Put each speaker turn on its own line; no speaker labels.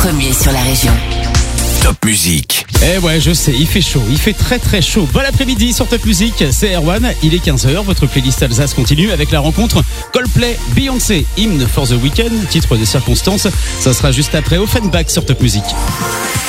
Premier sur la région.
Top Musique.
Eh ouais, je sais, il fait chaud, il fait très très chaud. Bon après-midi sur Top Musique, c'est Erwan, il est 15h, votre playlist Alsace continue avec la rencontre Coldplay, Beyoncé, Hymn for the Weekend, titre des circonstances. Ça sera juste après Offenbach sur Top Musique.